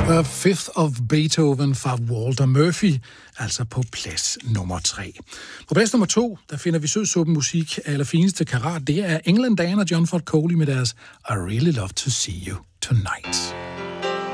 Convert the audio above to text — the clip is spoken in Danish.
The Fifth of Beethoven fra Walter Murphy, altså på plads nummer 3. På plads nummer 2, der finder vi sødsuppen musik af allerfineste karat. Det er England Dan og John Ford Coley med deres I Really Love to See You Tonight.